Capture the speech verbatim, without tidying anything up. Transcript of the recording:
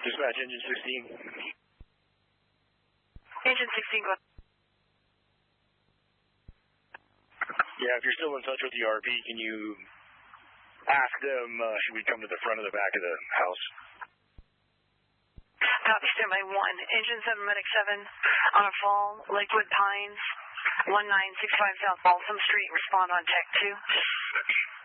Dispatch, engine sixteen. Engine sixteen, go ahead. Yeah, if you're still in touch with the R P, can you ask them, uh, should we come to the front or the back of the house? Copy, standby one. Engine seven, Medic seven, on a fall, Lakewood Pines, one nine six five South Balsam Street, respond on Tech two.